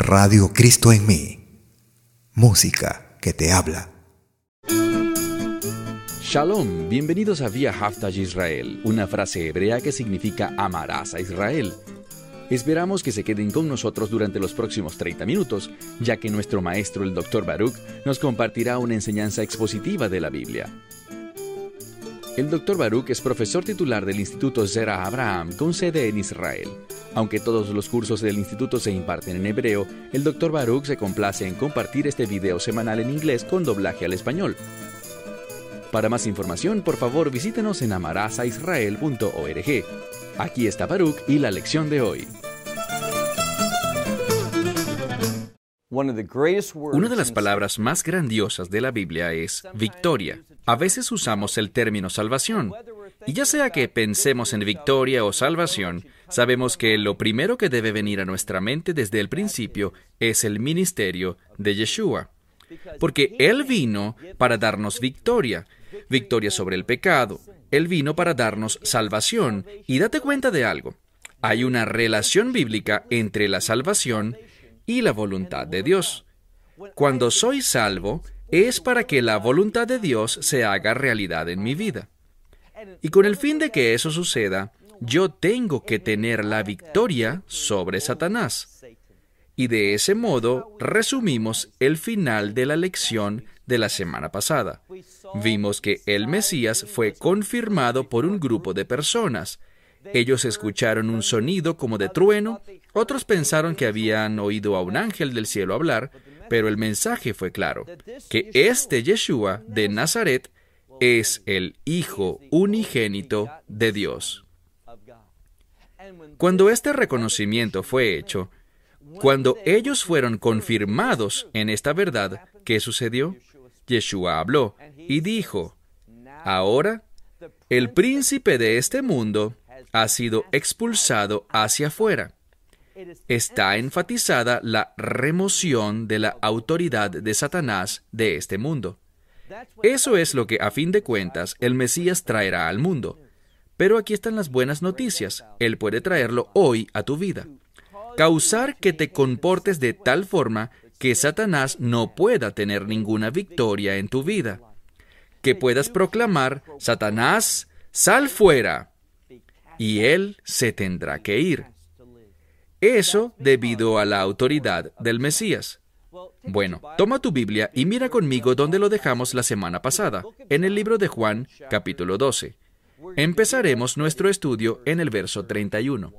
Radio Cristo en mí. Música que te habla. Shalom, bienvenidos a Vía Haftaj Israel, una frase hebrea que significa amarás a Israel. Esperamos que se queden con nosotros durante los próximos 30 minutos, ya que nuestro maestro, el Dr. Baruch, nos compartirá una enseñanza expositiva de la Biblia. El Dr. Baruch es profesor titular del Instituto Zera Abraham, con sede en Israel. Aunque todos los cursos del instituto se imparten en hebreo, el Dr. Baruch se complace en compartir este video semanal en inglés con doblaje al español. Para más información, por favor, visítenos en amarazaisrael.org. Aquí está Baruch y la lección de hoy. Una de las palabras más grandiosas de la Biblia es victoria. A veces usamos el término salvación. Y ya sea que pensemos en victoria o salvación, sabemos que lo primero que debe venir a nuestra mente desde el principio es el ministerio de Yeshua. Porque Él vino para darnos victoria sobre el pecado. Él vino para darnos salvación. Y date cuenta de algo. Hay una relación bíblica entre la salvación y la voluntad de Dios. Cuando soy salvo, es para que la voluntad de Dios se haga realidad en mi vida. Y con el fin de que eso suceda, yo tengo que tener la victoria sobre Satanás. Y de ese modo resumimos el final de la lección de la semana pasada. Vimos que el Mesías fue confirmado por un grupo de personas. Ellos escucharon un sonido como de trueno, otros pensaron que habían oído a un ángel del cielo hablar, pero el mensaje fue claro, que este Yeshua de Nazaret es el Hijo unigénito de Dios. Cuando este reconocimiento fue hecho, cuando ellos fueron confirmados en esta verdad, ¿qué sucedió? Yeshua habló y dijo, ahora el príncipe de este mundo ha sido expulsado hacia afuera. Está enfatizada la remoción de la autoridad de Satanás de este mundo. Eso es lo que, a fin de cuentas, el Mesías traerá al mundo. Pero aquí están las buenas noticias. Él puede traerlo hoy a tu vida. Causar que te comportes de tal forma que Satanás no pueda tener ninguna victoria en tu vida. Que puedas proclamar, Satanás, sal fuera, y él se tendrá que ir. Eso debido a la autoridad del Mesías. Bueno, toma tu Biblia y mira conmigo donde lo dejamos la semana pasada, en el libro de Juan, capítulo 12. Empezaremos nuestro estudio en el verso 31.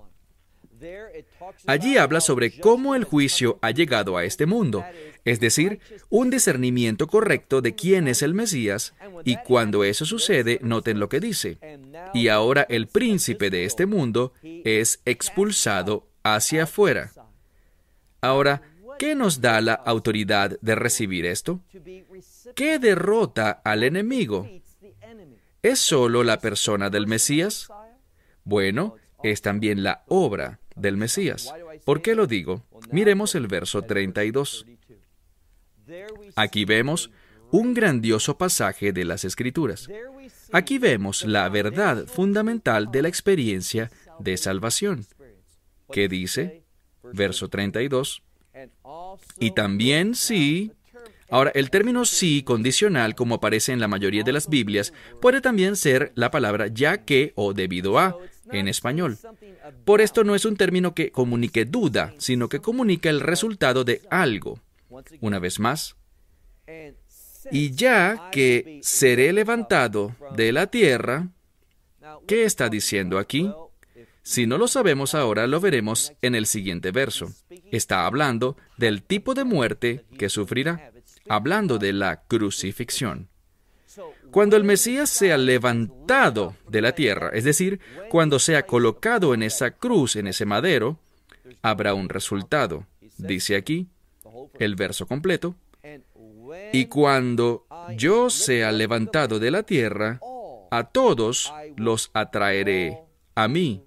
Allí habla sobre cómo el juicio ha llegado a este mundo, es decir, un discernimiento correcto de quién es el Mesías, y cuando eso sucede, noten lo que dice. Y ahora el príncipe de este mundo es expulsado hacia afuera. Ahora, ¿qué nos da la autoridad de recibir esto? ¿Qué derrota al enemigo? ¿Es solo la persona del Mesías? Bueno, es también la obra del Mesías. ¿Por qué lo digo? Miremos el verso 32. Aquí vemos un grandioso pasaje de las Escrituras. Aquí vemos la verdad fundamental de la experiencia de salvación. ¿Qué dice? Verso 32. Y también sí. Ahora, el término sí condicional, como aparece en la mayoría de las Biblias, puede también ser la palabra ya que o debido a en español. Por esto no es un término que comunique duda, sino que comunica el resultado de algo. Una vez más. Y ya que seré levantado de la tierra, ¿qué está diciendo aquí? Si no lo sabemos ahora, lo veremos en el siguiente verso. Está hablando del tipo de muerte que sufrirá, hablando de la crucifixión. Cuando el Mesías sea levantado de la tierra, es decir, cuando sea colocado en esa cruz, en ese madero, habrá un resultado. Dice aquí, el verso completo, y cuando yo sea levantado de la tierra, a todos los atraeré a mí.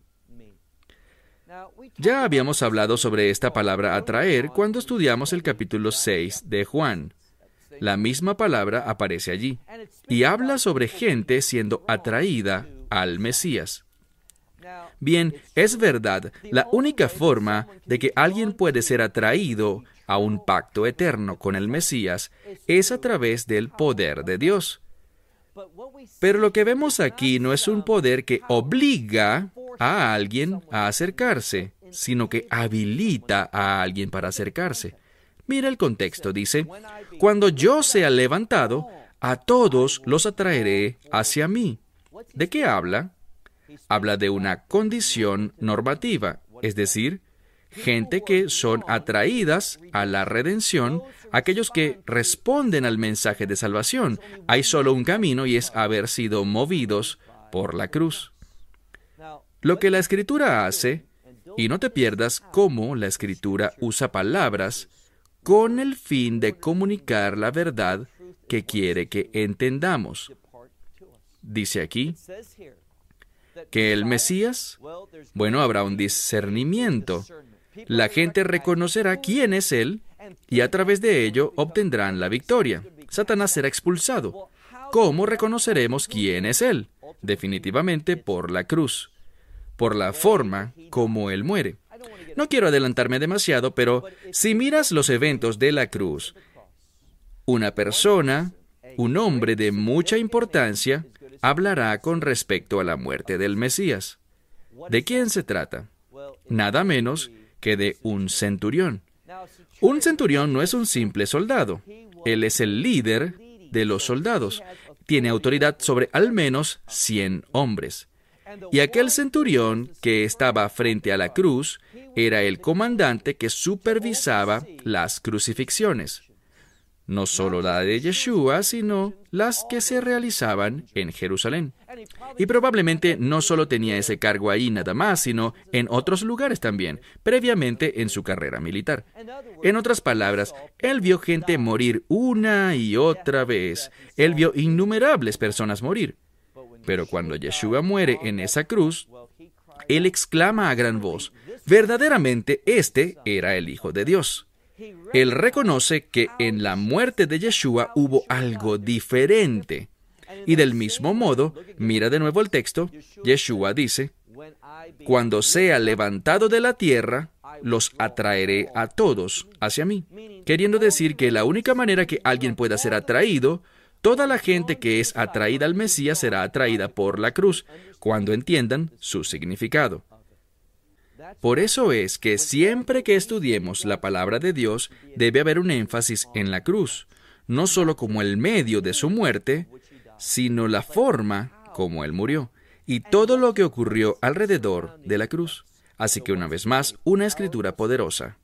Ya habíamos hablado sobre esta palabra atraer cuando estudiamos el capítulo 6 de Juan. La misma palabra aparece allí y habla sobre gente siendo atraída al Mesías. Bien, es verdad, la única forma de que alguien puede ser atraído a un pacto eterno con el Mesías es a través del poder de Dios. Pero lo que vemos aquí no es un poder que obliga a alguien a acercarse, sino que habilita a alguien para acercarse. Mira el contexto, dice, cuando yo sea levantado, a todos los atraeré hacia mí. ¿De qué habla? Habla de una condición normativa, es decir, gente que son atraídas a la redención, aquellos que responden al mensaje de salvación. Hay solo un camino y es haber sido movidos por la cruz. Lo que la Escritura hace, y no te pierdas cómo la Escritura usa palabras con el fin de comunicar la verdad que quiere que entendamos. Dice aquí que el Mesías, bueno, habrá un discernimiento. La gente reconocerá quién es Él y a través de ello obtendrán la victoria. Satanás será expulsado. ¿Cómo reconoceremos quién es Él? Definitivamente por la cruz, por la forma como Él muere. No quiero adelantarme demasiado, pero si miras los eventos de la cruz, una persona, un hombre de mucha importancia, hablará con respecto a la muerte del Mesías. ¿De quién se trata? Nada menos que de un centurión. Un centurión no es un simple soldado. Él es el líder de los soldados. Tiene autoridad sobre al menos 100 hombres. Y aquel centurión que estaba frente a la cruz era el comandante que supervisaba las crucifixiones. No solo la de Yeshua, sino las que se realizaban en Jerusalén. Y probablemente no solo tenía ese cargo ahí nada más, sino en otros lugares también, previamente en su carrera militar. En otras palabras, él vio gente morir una y otra vez. Él vio innumerables personas morir. Pero cuando Yeshua muere en esa cruz, él exclama a gran voz, verdaderamente este era el Hijo de Dios. Él reconoce que en la muerte de Yeshua hubo algo diferente. Y del mismo modo, mira de nuevo el texto, Yeshua dice, cuando sea levantado de la tierra, los atraeré a todos hacia mí. Queriendo decir que la única manera que alguien pueda ser atraído, toda la gente que es atraída al Mesías será atraída por la cruz, cuando entiendan su significado. Por eso es que siempre que estudiemos la palabra de Dios, debe haber un énfasis en la cruz, no solo como el medio de su muerte, sino la forma como Él murió, y todo lo que ocurrió alrededor de la cruz. Así que una vez más, una escritura poderosa.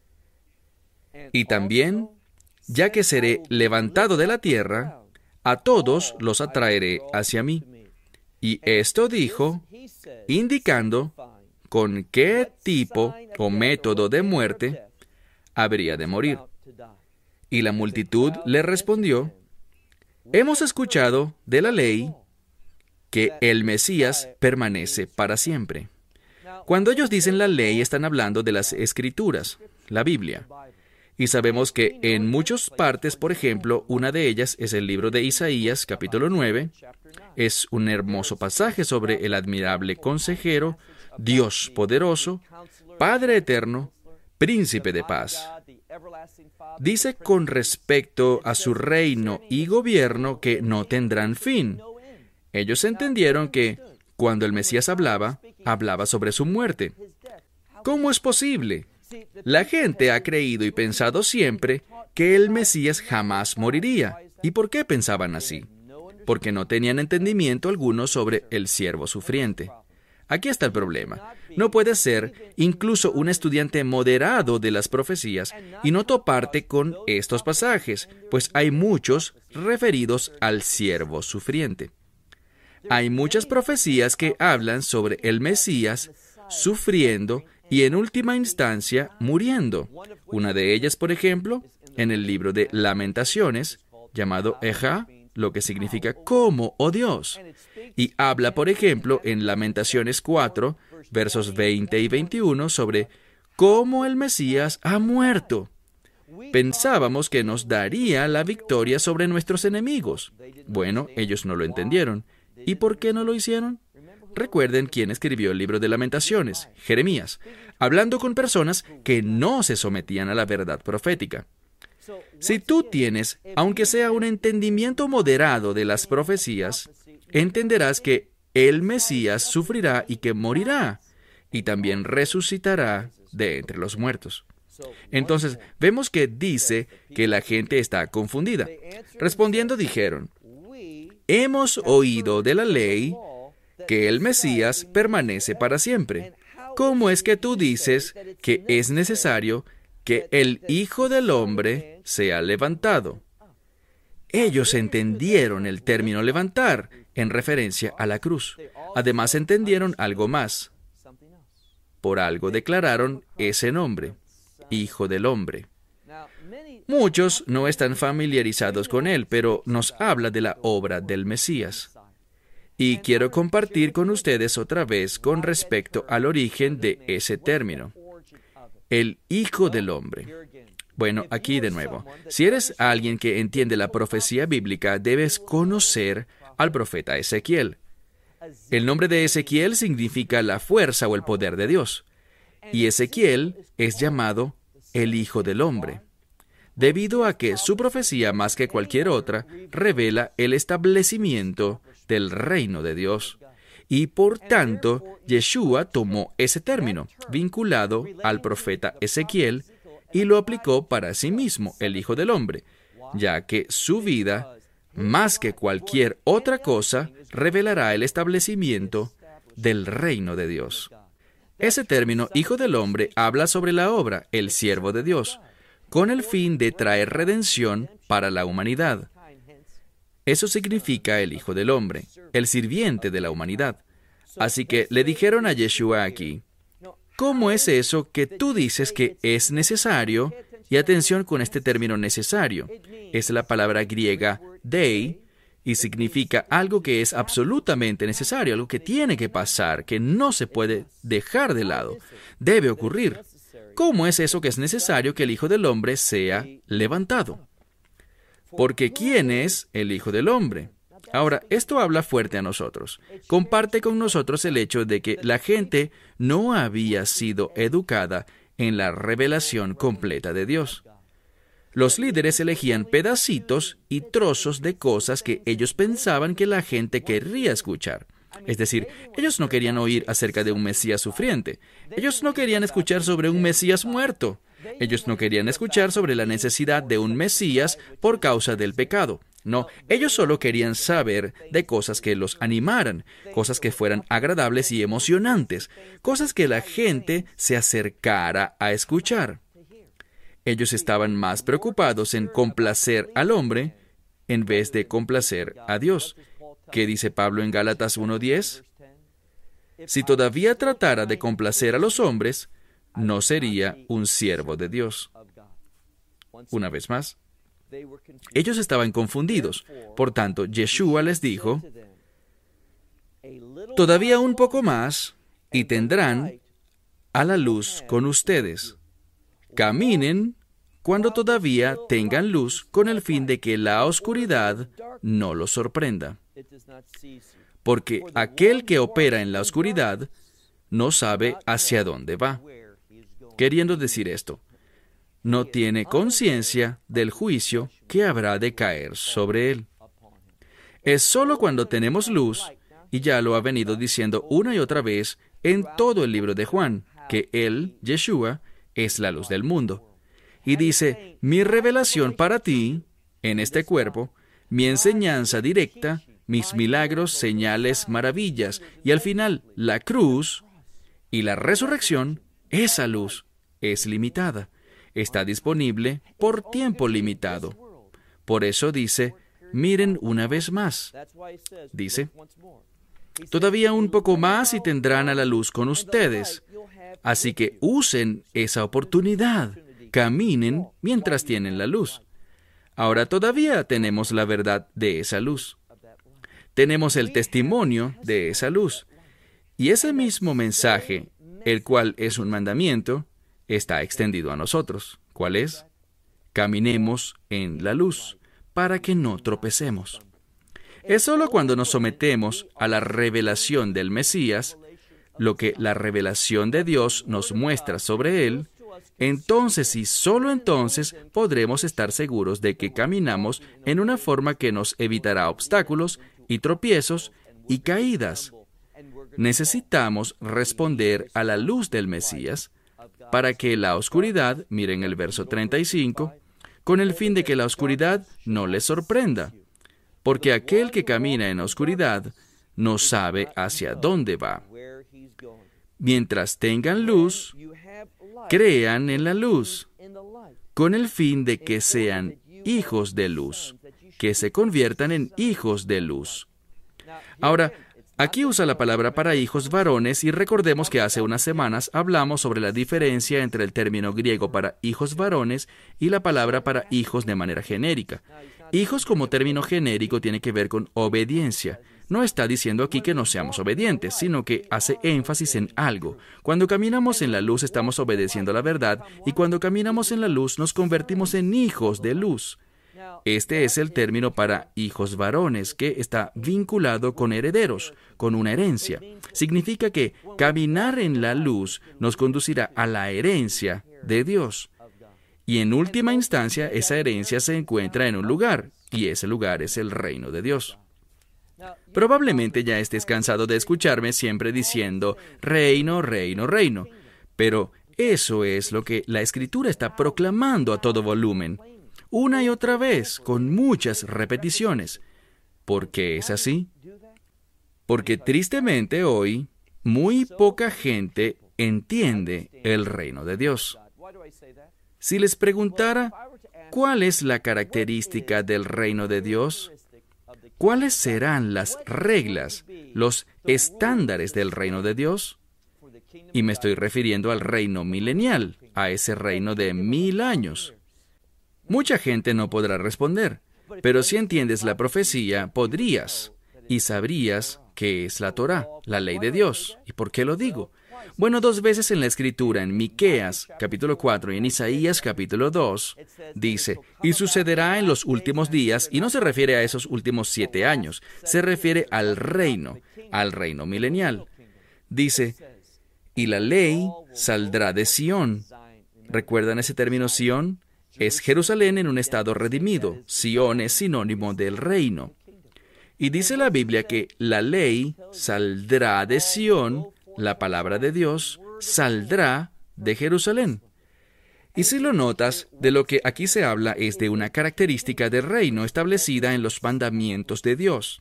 Y también, ya que seré levantado de la tierra, a todos los atraeré hacia mí. Y esto dijo, indicando con qué tipo o método de muerte habría de morir. Y la multitud le respondió, hemos escuchado de la ley que el Mesías permanece para siempre. Cuando ellos dicen la ley, están hablando de las Escrituras, la Biblia. Y sabemos que en muchas partes, por ejemplo, una de ellas es el libro de Isaías, capítulo 9. Es un hermoso pasaje sobre el admirable consejero, Dios poderoso, Padre eterno, príncipe de paz. Dice con respecto a su reino y gobierno que no tendrán fin. Ellos entendieron que cuando el Mesías hablaba sobre su muerte. ¿Cómo es posible? La gente ha creído y pensado siempre que el Mesías jamás moriría. ¿Y por qué pensaban así? Porque no tenían entendimiento alguno sobre el siervo sufriente. Aquí está el problema. No puedes ser incluso un estudiante moderado de las profecías y no toparte con estos pasajes, pues hay muchos referidos al siervo sufriente. Hay muchas profecías que hablan sobre el Mesías sufriendo y en última instancia muriendo. Una de ellas, por ejemplo, en el libro de Lamentaciones, llamado Ejá, lo que significa ¿cómo, oh Dios? Y habla, por ejemplo, en Lamentaciones 4, versos 20 y 21, sobre cómo el Mesías ha muerto. Pensábamos que nos daría la victoria sobre nuestros enemigos. Bueno, ellos no lo entendieron. ¿Y por qué no lo hicieron? Recuerden quién escribió el libro de Lamentaciones, Jeremías, hablando con personas que no se sometían a la verdad profética. Si tú tienes, aunque sea un entendimiento moderado de las profecías, entenderás que el Mesías sufrirá y que morirá, y también resucitará de entre los muertos. Entonces, vemos que dice que la gente está confundida. Respondiendo dijeron, hemos oído de la ley que el Mesías permanece para siempre. ¿Cómo es que tú dices que es necesario que el Hijo del Hombre sea levantado? Ellos entendieron el término levantar en referencia a la cruz. Además entendieron algo más. Por algo declararon ese nombre, Hijo del Hombre. Muchos no están familiarizados con él, pero nos habla de la obra del Mesías. Y quiero compartir con ustedes otra vez con respecto al origen de ese término, el Hijo del Hombre. Bueno, aquí de nuevo, si eres alguien que entiende la profecía bíblica, debes conocer al profeta Ezequiel. El nombre de Ezequiel significa la fuerza o el poder de Dios. Y Ezequiel es llamado el Hijo del Hombre, debido a que su profecía, más que cualquier otra, revela el establecimiento del reino de Dios. Y por tanto, Yeshua tomó ese término, vinculado al profeta Ezequiel, y lo aplicó para sí mismo, el Hijo del Hombre, ya que su vida, más que cualquier otra cosa, revelará el establecimiento del reino de Dios. Ese término, Hijo del Hombre, habla sobre la obra, el siervo de Dios, con el fin de traer redención para la humanidad. Eso significa el Hijo del Hombre, el sirviente de la humanidad. Así que le dijeron a Yeshua aquí, ¿cómo es eso que tú dices que es necesario? Y atención con este término necesario. Es la palabra griega dei y significa algo que es absolutamente necesario, algo que tiene que pasar, que no se puede dejar de lado. Debe ocurrir. ¿Cómo es eso que es necesario que el Hijo del Hombre sea levantado? Porque ¿quién es el Hijo del Hombre? Ahora, esto habla fuerte a nosotros. Comparte con nosotros el hecho de que la gente no había sido educada en la revelación completa de Dios. Los líderes elegían pedacitos y trozos de cosas que ellos pensaban que la gente querría escuchar. Es decir, ellos no querían oír acerca de un Mesías sufriente. Ellos no querían escuchar sobre un Mesías muerto. Ellos no querían escuchar sobre la necesidad de un Mesías por causa del pecado. No, ellos solo querían saber de cosas que los animaran, cosas que fueran agradables y emocionantes, cosas que la gente se acercara a escuchar. Ellos estaban más preocupados en complacer al hombre en vez de complacer a Dios. ¿Qué dice Pablo en Gálatas 1:10? Si todavía tratara de complacer a los hombres, no sería un siervo de Dios. Una vez más, ellos estaban confundidos. Por tanto, Yeshua les dijo, todavía un poco más y tendrán a la luz con ustedes. Caminen cuando todavía tengan luz con el fin de que la oscuridad no los sorprenda. Porque aquel que opera en la oscuridad no sabe hacia dónde va. Queriendo decir esto, no tiene conciencia del juicio que habrá de caer sobre él. Es solo cuando tenemos luz, y ya lo ha venido diciendo una y otra vez en todo el libro de Juan, que él, Yeshua, es la luz del mundo. Y dice, mi revelación para ti, en este cuerpo, mi enseñanza directa, mis milagros, señales, maravillas, y al final, la cruz y la resurrección, esa luz es limitada. Está disponible por tiempo limitado. Por eso dice, miren una vez más. Dice, todavía un poco más y tendrán a la luz con ustedes. Así que usen esa oportunidad. Caminen mientras tienen la luz. Ahora todavía tenemos la verdad de esa luz. Tenemos el testimonio de esa luz. Y ese mismo mensaje, el cual es un mandamiento, está extendido a nosotros. ¿Cuál es? Caminemos en la luz, para que no tropecemos. Es solo cuando nos sometemos a la revelación del Mesías, lo que la revelación de Dios nos muestra sobre Él, entonces y solo entonces podremos estar seguros de que caminamos en una forma que nos evitará obstáculos y tropiezos y caídas. Necesitamos responder a la luz del Mesías para que la oscuridad, miren el verso 35, con el fin de que la oscuridad no les sorprenda, porque aquel que camina en oscuridad no sabe hacia dónde va. Mientras tengan luz, crean en la luz, con el fin de que sean hijos de luz, que se conviertan en hijos de luz. Ahora, aquí usa la palabra para hijos varones y recordemos que hace unas semanas hablamos sobre la diferencia entre el término griego para hijos varones y la palabra para hijos de manera genérica. Hijos como término genérico tiene que ver con obediencia. No está diciendo aquí que no seamos obedientes, sino que hace énfasis en algo. Cuando caminamos en la luz estamos obedeciendo a la verdad y cuando caminamos en la luz nos convertimos en hijos de luz. Este es el término para hijos varones, que está vinculado con herederos, con una herencia. Significa que caminar en la luz nos conducirá a la herencia de Dios. Y en última instancia, esa herencia se encuentra en un lugar, y ese lugar es el reino de Dios. Probablemente ya estés cansado de escucharme siempre diciendo, reino, reino, reino. Pero eso es lo que la Escritura está proclamando a todo volumen, una y otra vez, con muchas repeticiones. ¿Por qué es así? Porque tristemente hoy, muy poca gente entiende el reino de Dios. Si les preguntara, ¿cuál es la característica del reino de Dios? ¿Cuáles serán las reglas, los estándares del reino de Dios? Y me estoy refiriendo al reino milenial, a ese reino de 1000 años. Mucha gente no podrá responder, pero si entiendes la profecía, podrías y sabrías qué es la Torá, la ley de Dios. ¿Y por qué lo digo? Bueno, 2 veces en la Escritura, en Miqueas, capítulo 4, y en Isaías, capítulo 2, dice, y sucederá en los últimos días, y no se refiere a esos últimos 7 años, se refiere al reino milenial. Dice, y la ley saldrá de Sión. ¿Recuerdan ese término Sión? Es Jerusalén en un estado redimido. Sión es sinónimo del reino. Y dice la Biblia que la ley saldrá de Sión, la palabra de Dios saldrá de Jerusalén. Y si lo notas, de lo que aquí se habla es de una característica del reino establecida en los mandamientos de Dios.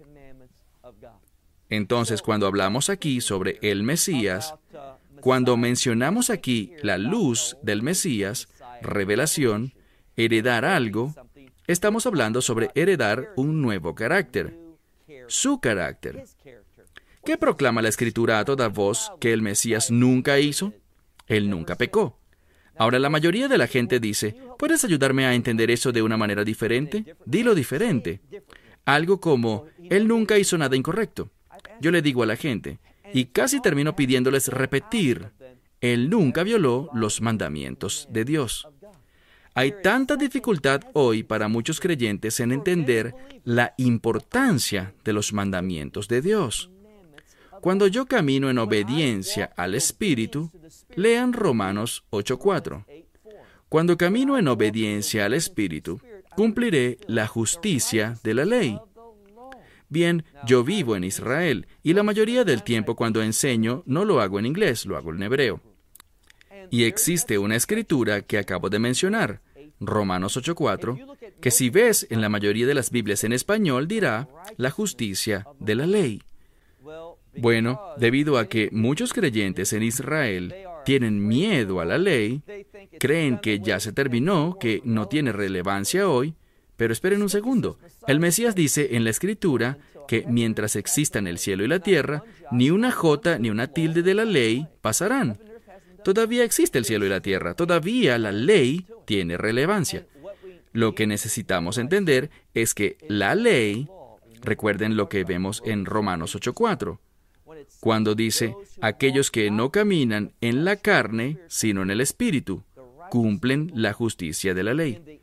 Entonces, cuando hablamos aquí sobre el Mesías, cuando mencionamos aquí la luz del Mesías, revelación, heredar algo, estamos hablando sobre heredar un nuevo carácter, su carácter. ¿Qué proclama la Escritura a toda voz que el Mesías nunca hizo? Él nunca pecó. Ahora, la mayoría de la gente dice, ¿puedes ayudarme a entender eso de una manera diferente? Dilo diferente. Algo como, Él nunca hizo nada incorrecto. Yo le digo a la gente, y casi termino pidiéndoles repetir, Él nunca violó los mandamientos de Dios. Hay tanta dificultad hoy para muchos creyentes en entender la importancia de los mandamientos de Dios. Cuando yo camino en obediencia al Espíritu, lean Romanos 8:4. Cuando camino en obediencia al Espíritu, cumpliré la justicia de la ley. Bien, yo vivo en Israel, y la mayoría del tiempo cuando enseño no lo hago en inglés, lo hago en hebreo. Y existe una escritura que acabo de mencionar, Romanos 8:4, que si ves en la mayoría de las Biblias en español dirá la justicia de la ley. Bueno, debido a que muchos creyentes en Israel tienen miedo a la ley, creen que ya se terminó, que no tiene relevancia hoy, pero esperen un segundo. El Mesías dice en la Escritura que mientras existan el cielo y la tierra, ni una jota ni una tilde de la ley pasarán. Todavía existe el cielo y la tierra, todavía la ley tiene relevancia. Lo que necesitamos entender es que la ley, recuerden lo que vemos en Romanos 8:4, cuando dice, aquellos que no caminan en la carne, sino en el Espíritu, cumplen la justicia de la ley.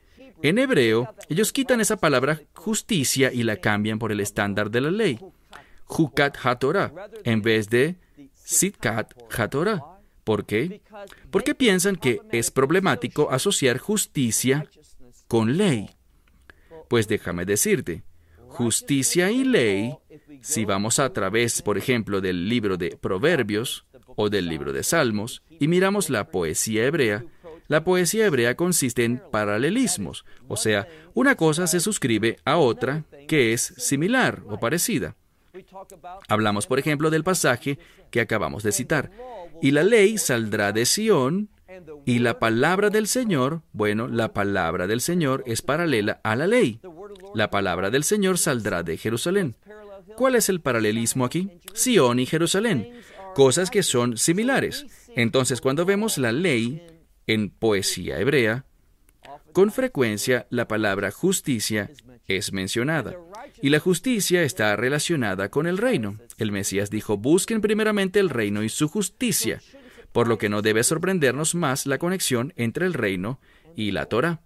En hebreo, ellos quitan esa palabra justicia y la cambian por el estándar de la ley, Hukat HaTorah, en vez de Sitkat HaTorah. ¿Por qué? Porque piensan que es problemático asociar justicia con ley. Pues déjame decirte, justicia y ley, si vamos a través, por ejemplo, del libro de Proverbios o del libro de Salmos y miramos la poesía hebrea, la poesía hebrea consiste en paralelismos, o sea, una cosa se suscribe a otra que es similar o parecida. Hablamos, por ejemplo, del pasaje que acabamos de citar. Y la ley saldrá de Sión, y la palabra del Señor, bueno, la palabra del Señor es paralela a la ley. La palabra del Señor saldrá de Jerusalén. ¿Cuál es el paralelismo aquí? Sión y Jerusalén, cosas que son similares. Entonces, cuando vemos la ley en poesía hebrea, con frecuencia la palabra justicia es mencionada. Y la justicia está relacionada con el reino. El Mesías dijo, busquen primeramente el reino y su justicia, por lo que no debe sorprendernos más la conexión entre el reino y la Torah.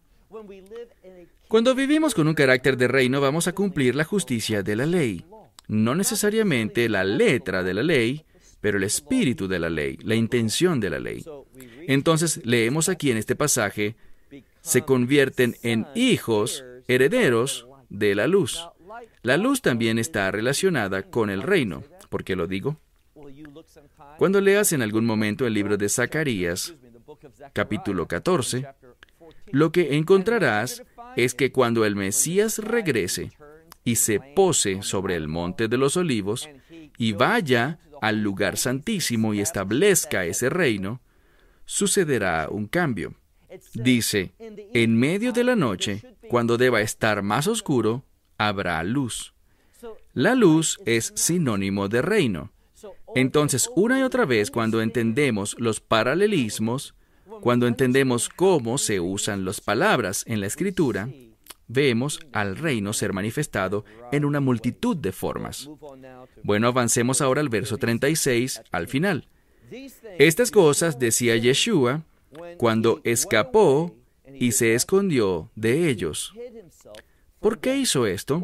Cuando vivimos con un carácter de reino, vamos a cumplir la justicia de la ley. No necesariamente la letra de la ley, pero el espíritu de la ley, la intención de la ley. Entonces, leemos aquí en este pasaje, se convierten en hijos, herederos de la luz. La luz también está relacionada con el reino. ¿Por qué lo digo? Cuando leas en algún momento el libro de Zacarías, capítulo 14, lo que encontrarás es que cuando el Mesías regrese y se pose sobre el monte de los olivos y vaya al lugar santísimo y establezca ese reino, sucederá un cambio. Dice, en medio de la noche, cuando deba estar más oscuro, habrá luz. La luz es sinónimo de reino. Entonces, una y otra vez, cuando entendemos los paralelismos, cuando entendemos cómo se usan las palabras en la Escritura, vemos al reino ser manifestado en una multitud de formas. Bueno, avancemos ahora al verso 36, al final. Estas cosas decía Yeshua cuando escapó y se escondió de ellos. ¿Por qué hizo esto?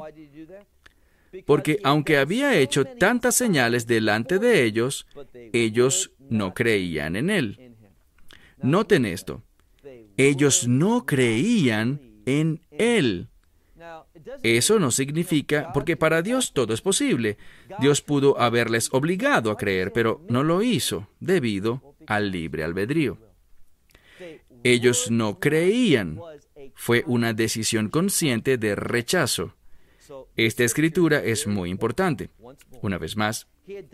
Porque aunque había hecho tantas señales delante de ellos, ellos no creían en él. Noten esto. Ellos no creían en él. Eso no significa, porque para Dios todo es posible. Dios pudo haberles obligado a creer, pero no lo hizo debido al libre albedrío. Ellos no creían. Fue una decisión consciente de rechazo. Esta escritura es muy importante. Una vez más,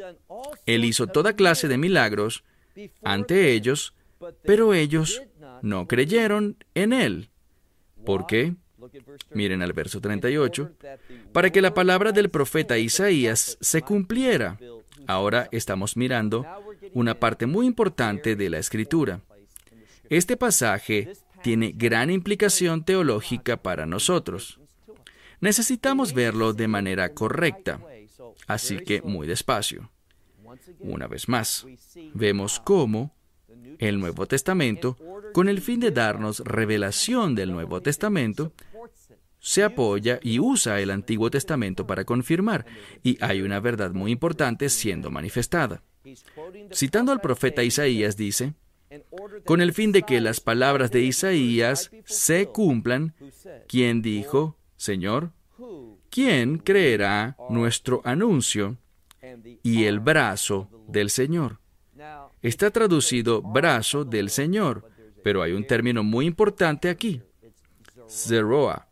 Él hizo toda clase de milagros ante ellos, pero ellos no creyeron en Él. ¿Por qué? Miren al verso 38. Para que la palabra del profeta Isaías se cumpliera. Ahora estamos mirando una parte muy importante de la escritura. Este pasaje tiene gran implicación teológica para nosotros. Necesitamos verlo de manera correcta, así que muy despacio. Una vez más, vemos cómo el Nuevo Testamento, con el fin de darnos revelación del Nuevo Testamento, se apoya y usa el Antiguo Testamento para confirmar, y hay una verdad muy importante siendo manifestada. Citando al profeta Isaías, dice, con el fin de que las palabras de Isaías se cumplan, quien dijo, Señor, ¿quién creerá nuestro anuncio? Y el brazo del Señor. Está traducido brazo del Señor, pero hay un término muy importante aquí, zeroa.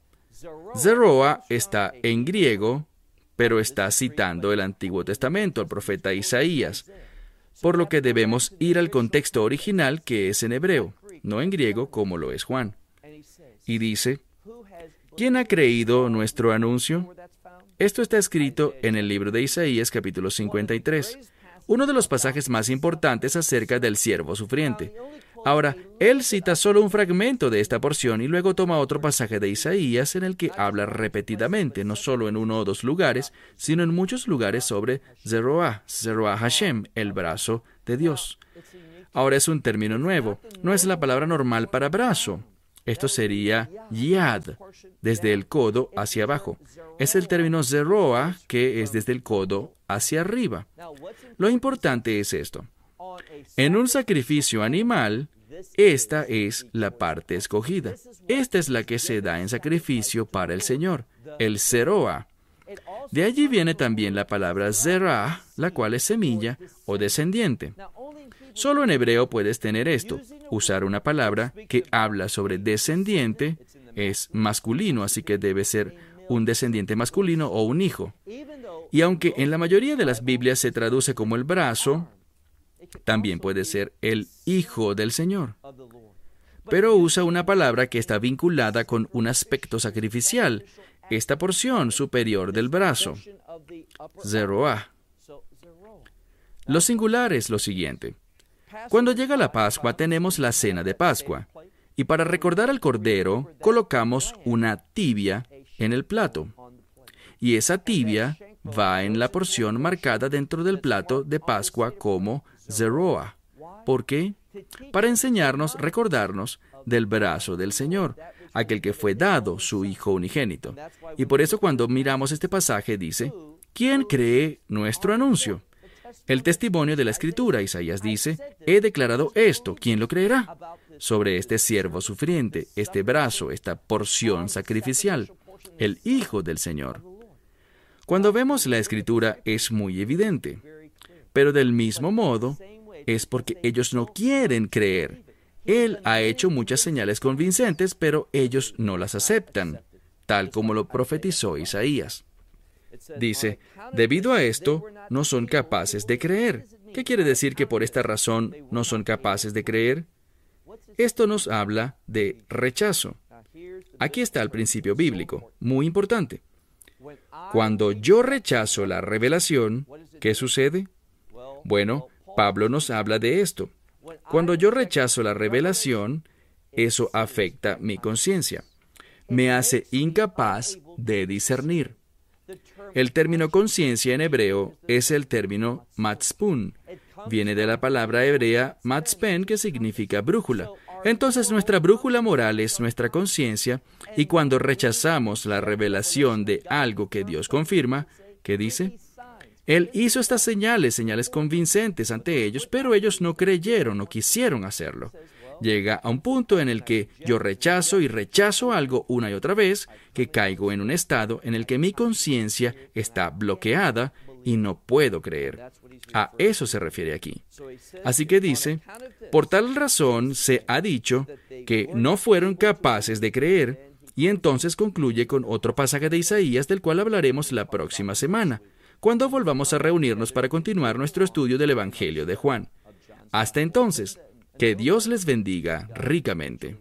Zeroa está en griego, pero está citando el Antiguo Testamento, el profeta Isaías, por lo que debemos ir al contexto original, que es en hebreo, no en griego como lo es Juan. Y dice, ¿quién ha creído nuestro anuncio? Esto está escrito en el libro de Isaías, capítulo 53, uno de los pasajes más importantes acerca del siervo sufriente. Ahora, él cita solo un fragmento de esta porción y luego toma otro pasaje de Isaías en el que habla repetidamente, no solo en uno o dos lugares, sino en muchos lugares sobre Zeroah, Zeroah Hashem, el brazo de Dios. Ahora es un término nuevo, no es la palabra normal para brazo. Esto sería yad, desde el codo hacia abajo. Es el término zeroah, que es desde el codo hacia arriba. Lo importante es esto. En un sacrificio animal, esta es la parte escogida. Esta es la que se da en sacrificio para el Señor, el zeroah. De allí viene también la palabra zerah, la cual es semilla o descendiente. Solo en hebreo puedes tener esto. Usar una palabra que habla sobre descendiente es masculino, así que debe ser un descendiente masculino o un hijo. Y aunque en la mayoría de las Biblias se traduce como el brazo, también puede ser el hijo del Señor. Pero usa una palabra que está vinculada con un aspecto sacrificial, esta porción superior del brazo, zeroah. Lo singular es lo siguiente. Cuando llega la Pascua tenemos la cena de Pascua, y para recordar al Cordero colocamos una tibia en el plato, y esa tibia va en la porción marcada dentro del plato de Pascua como zeroah. ¿Por qué? Para enseñarnos, recordarnos del brazo del Señor, aquel que fue dado, su Hijo unigénito. Y por eso cuando miramos este pasaje dice, ¿quién cree nuestro anuncio? El testimonio de la Escritura, Isaías dice, he declarado esto, ¿quién lo creerá? Sobre este siervo sufriente, este brazo, esta porción sacrificial, el Hijo del Señor. Cuando vemos la Escritura es muy evidente, pero del mismo modo es porque ellos no quieren creer. Él ha hecho muchas señales convincentes, pero ellos no las aceptan, tal como lo profetizó Isaías. Dice, debido a esto, no son capaces de creer. ¿Qué quiere decir que por esta razón no son capaces de creer? Esto nos habla de rechazo. Aquí está el principio bíblico, muy importante. Cuando yo rechazo la revelación, ¿qué sucede? Bueno, Pablo nos habla de esto. Cuando yo rechazo la revelación, eso afecta mi conciencia. Me hace incapaz de discernir. El término conciencia en hebreo es el término matzpun. Viene de la palabra hebrea matzpen, que significa brújula. Entonces nuestra brújula moral es nuestra conciencia, y cuando rechazamos la revelación de algo que Dios confirma, ¿qué dice? Él hizo estas señales convincentes ante ellos, pero ellos no creyeron, no quisieron hacerlo. Llega a un punto en el que yo rechazo y rechazo algo una y otra vez, que caigo en un estado en el que mi conciencia está bloqueada y no puedo creer. A eso se refiere aquí. Así que dice, por tal razón se ha dicho que no fueron capaces de creer, y entonces concluye con otro pasaje de Isaías del cual hablaremos la próxima semana, cuando volvamos a reunirnos para continuar nuestro estudio del Evangelio de Juan. Hasta entonces, que Dios les bendiga ricamente.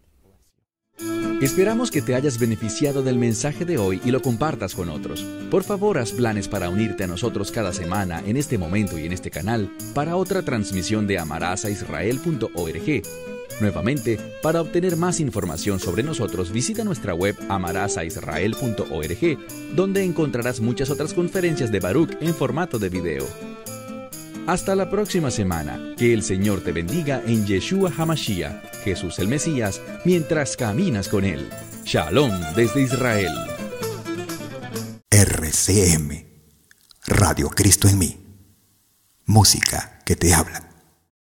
Esperamos que te hayas beneficiado del mensaje de hoy y lo compartas con otros. Por favor, haz planes para unirte a nosotros cada semana en este momento y en este canal para otra transmisión de amarazaisrael.org. Nuevamente, para obtener más información sobre nosotros, visita nuestra web amarazaisrael.org, donde encontrarás muchas otras conferencias de Baruch en formato de video. Hasta la próxima semana. Que el Señor te bendiga en Yeshua HaMashiach, Jesús el Mesías, mientras caminas con Él. Shalom desde Israel. RCM, Radio Cristo en mí. Música que te habla.